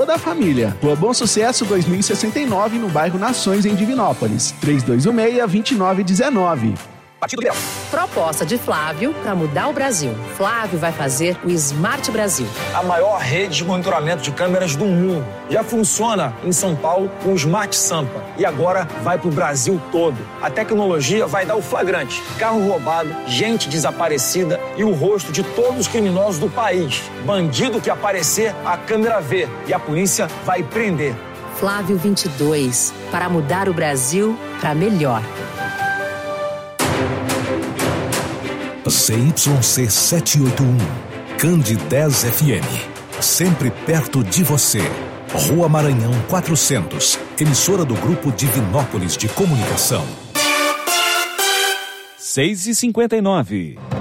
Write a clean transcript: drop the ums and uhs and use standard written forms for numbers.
toda a família. Rua Bom Sucesso 2069, no bairro Nações, em Divinópolis. 3216-2919. Partido Liberal. Proposta de Flávio para mudar o Brasil. Flávio vai fazer o Smart Brasil. A maior rede de monitoramento de câmeras do mundo. Já funciona em São Paulo com o Smart Sampa. E agora vai para o Brasil todo. A tecnologia vai dar o flagrante. Carro roubado, gente desaparecida e o rosto de todos os criminosos do país. Bandido que aparecer, a câmera vê. E a polícia vai prender. Flávio 22. Para mudar o Brasil para melhor. ZYC 781, Candidez FM, sempre perto de você. Rua Maranhão 400, emissora do Grupo Divinópolis de Comunicação. 6h59.